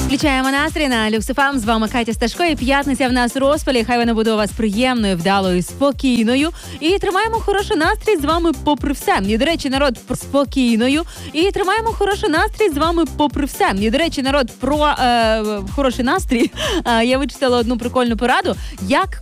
Включаємо настрій на Люксофам. З вами Катя Сташко. І п'ятниця в нас у розпалі. Хай вона буде у вас приємною, вдалою, спокійною. І тримаємо хороший настрій з вами попри все. І, до речі, народ, про спокійною. І тримаємо хороший настрій з вами попри все. І, до речі, народ, про хороший настрій. Я вичитала одну прикольну пораду. Як